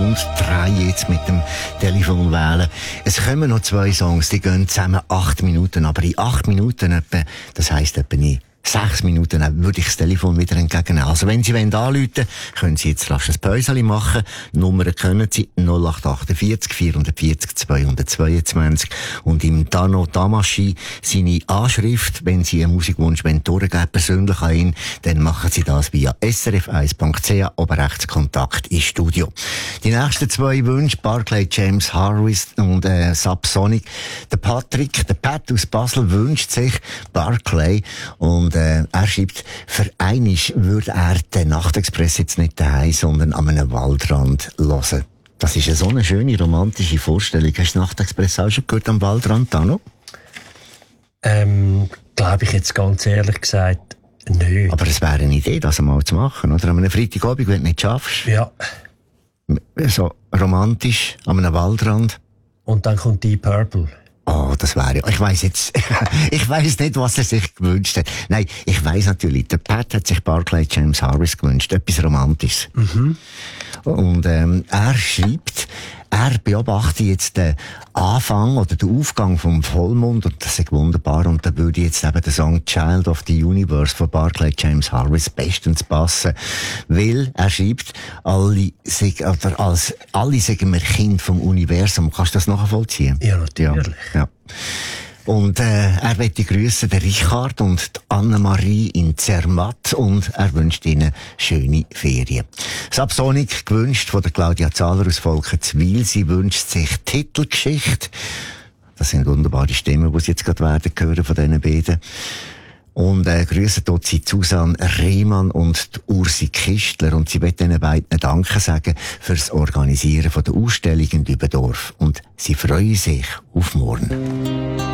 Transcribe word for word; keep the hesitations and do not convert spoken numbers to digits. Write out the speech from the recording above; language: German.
und drei jetzt mit dem Telefon wählen. Es kommen noch zwei Songs, die gehen zusammen acht Minuten, aber in acht Minuten etwa, das heisst etwa nicht sechs Minuten, dann würde ich das Telefon wieder entgegennehmen. Also wenn Sie anrufen wollen, können Sie jetzt rasch ein Päuschen machen. Nummern können Sie null acht vier acht, vier vier null, zwei zwei zwei und im Dano Damaschi seine Anschrift, wenn Sie einen Musikwunsch durchgeben persönlich an ihn, dann machen Sie das via s r f eins punkt c h, oben rechts Kontakt ins Studio. Die nächsten zwei Wünsche, Barclay James Harris und äh, Subsonic. Der Patrick, der Pat aus Basel wünscht sich Barclay und äh, er schreibt, für einisch würde er den Nachtexpress jetzt nicht daheim, sondern an einem Waldrand hören. Das ist eine so eine schöne, romantische Vorstellung. Hast du Nachtexpress auch schon gehört am Waldrand, Dano? Ähm, glaube ich jetzt ganz ehrlich gesagt, nicht. Aber es wäre eine Idee, das mal zu machen, oder? An einem Freitagabend, wenn du nicht schaffst. Ja. So romantisch, an einem Waldrand. Und dann kommt Deep Purple. Oh, das wäre ja. Ich weiss jetzt, ich weiss nicht, was er sich gewünscht hat. Nein, ich weiss natürlich, der Pat hat sich Barclay James Harris gewünscht. Etwas Romantisches. Mhm. Und, ähm, er schreibt, er beobachtet jetzt den Anfang oder den Aufgang vom Vollmond und das ist wunderbar und da würde jetzt eben der Song Child of the Universe von Barclay James Harris bestens passen, weil er schreibt, alle, oder als, alle sagen wir Kind vom Universum. Kannst du das nachvollziehen? Ja, natürlich. Ja. Ja. Und äh, er möchte grüßen den Richard und die Annemarie in Zermatt und er wünscht ihnen schöne Ferien. Subsonic gewünscht von der Claudia Zahler aus Volkenswil. Sie wünscht sich Titelgeschichte. Das sind wunderbare Stimmen, die Sie jetzt gerade werden hören von diesen beiden. Und äh, grüßen dort sie Susanne Rehmann und die Ursi Kistler. Und sie will diesen beiden Danke sagen fürs Organisieren von der Ausstellung in Dübendorf. Und sie freuen sich auf morgen.